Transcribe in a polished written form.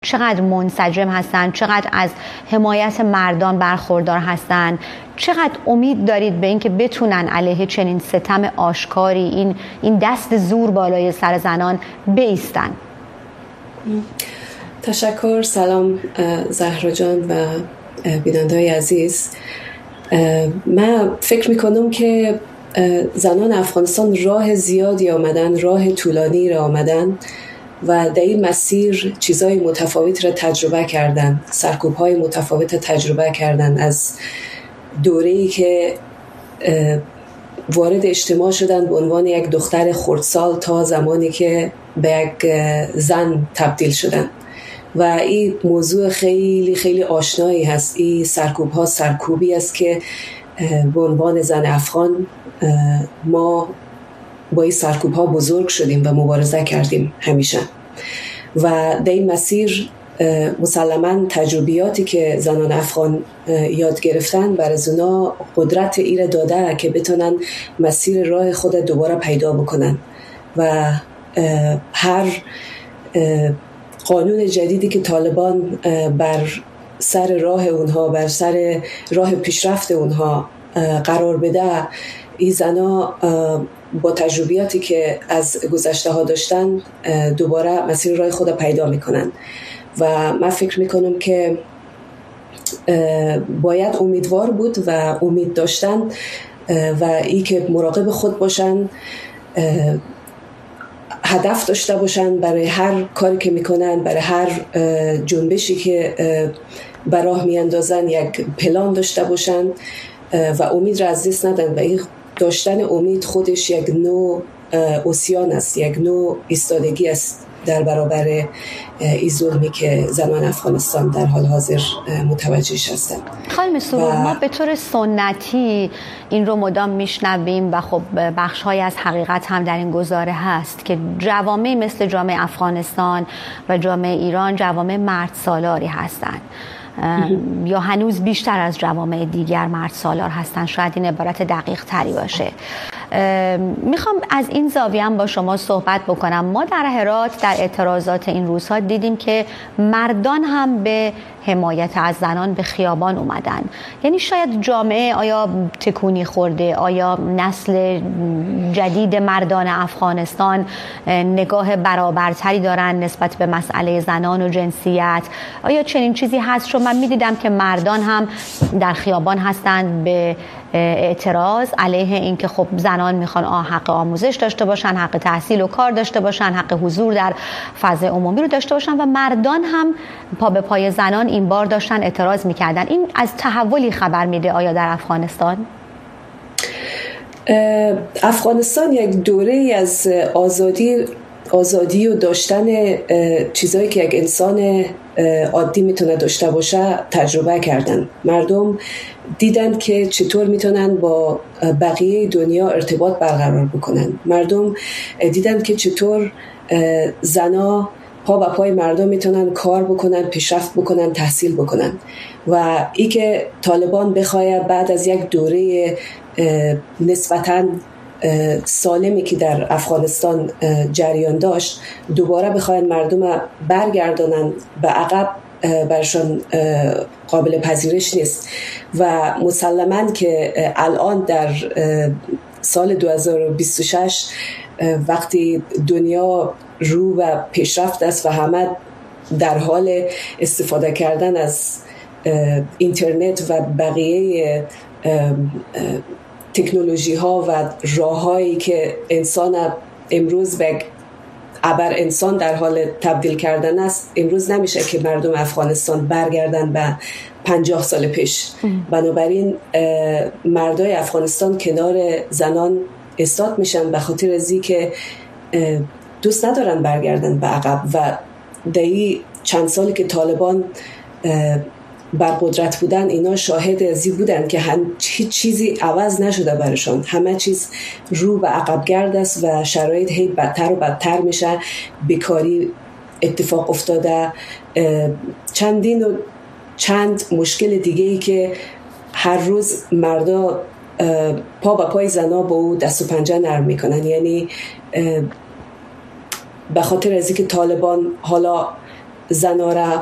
چقدر منسجم هستن، چقدر از حمایت مردان برخوردار هستن، چقدر امید دارید به اینکه بتونن علیه چنین ستم آشکاری، این دست زور بالای سر زنان بایستن؟ تشکر. سلام زهرا جان و بیننده‌های عزیز. من فکر میکنم که زنان افغانستان راه زیادی آمدن، راه طولانی را آمدن و در این مسیر چیزهای متفاوت را تجربه کردن، سرکوب‌های متفاوت تجربه کردن، از دوره‌ای که وارد اجتماع شدن به عنوان یک دختر خردسال تا زمانی که به یک زن تبدیل شدن و این موضوع خیلی خیلی آشنایی هست. این سرکوب‌ها سرکوبی است که به عنوان زن افغان ما با این سرکوب‌ها بزرگ شدیم و مبارزه کردیم همیشه و در این مسیر مسلماً تجربیاتی که زنان افغان یاد گرفتن بر از اونا قدرت ایره داده که بتونن مسیر راه خود دوباره پیدا بکنن و هر قانون جدیدی که طالبان بر سر راه اونها، بر سر راه پیشرفت اونها قرار بده، این زنا با تجربیاتی که از گذشته ها داشتن دوباره مسیر راه خود پیدا میکنن و من فکر میکنم که باید امیدوار بود و امید داشتن و ای که مراقب خود باشن، هدف داشته باشن برای هر کاری که میکنن، برای هر جنبشی که به راه میاندازن یک پلان داشته باشن و امید را از دست ندن و این داشتن امید خودش یک نوع اوسیان است، یک نوع ایستادگی است در برابر این ظلمی که زنان افغانستان در حال حاضر متوجهش هستند. خانم سرور، ما به طور سنتی این رو مدام میشنویم و خب بخش‌های از حقیقت هم در این گزاره هست که جوامع مثل جامعه افغانستان و جامعه ایران جوامع مرد سالاری هستند یا هنوز بیشتر از جوامع دیگر مرد سالار هستن. شاید این عبارت دقیق تری باشه. میخوام از این زاویه هم با شما صحبت بکنم. ما در هرات در اعتراضات این روزها دیدیم که مردان هم به حمایت از زنان به خیابان اومدن. یعنی شاید جامعه آیا تکونی خورده؟ آیا نسل جدید مردان افغانستان نگاه برابرتری دارن نسبت به مسئله زنان و جنسیت؟ آیا چنین چیزی هست؟ چون من میدیدم که مردان هم در خیابان هستند به اعتراض علیه اینکه خب زنان میخوان حق آموزش داشته باشن، حق تحصیل و کار داشته باشن، حق حضور در فضای عمومی رو داشته باشن و مردان هم پا به پای زنان این بار داشتن اعتراض میکردن. این از تحولی خبر میده آیا در افغانستان؟ افغانستان یک دوره از آزادی و داشتن چیزایی که یک انسان عادی میتونه داشته باشه تجربه کردن. مردم دیدن که چطور میتونن با بقیه دنیا ارتباط برقرار بکنن. مردم دیدن که چطور زنا پا به پای مردم میتونن کار بکنن، پیشرفت بکنن، تحصیل بکنن و ای که طالبان بخواه بعد از یک دوره نسبتاً سالمی که در افغانستان جریان داشت دوباره بخواین مردم برگردانن به عقب، برشان قابل پذیرش نیست و مسلماً که الان در سال 2026 وقتی دنیا رو و پیشرفت است و همه در حال استفاده کردن از اینترنت و بقیه تکنولوژی ها و راه هایی که انسان امروز به ابر انسان در حال تبدیل کردن است، امروز نمیشه که مردم افغانستان برگردن به 50 سال پیش. بنابراین مردای افغانستان کنار زنان ایستاد میشن به خاطر ازی که دوست ندارن برگردن به عقب و دایی چند سالی که طالبان بر قدرت بودن اینا شاهد ازی بودن که هیچ چیزی عوض نشده برشان، همه چیز رو به عقب گرد است و شرایط هی بدتر و بدتر میشه. بیکاری اتفاق افتاده، چند مشکل دیگه ای که هر روز مردا پا به پای زنا با او دست و پنجه نرم میکنن. یعنی به خاطر از اینکه طالبان حالا زنا را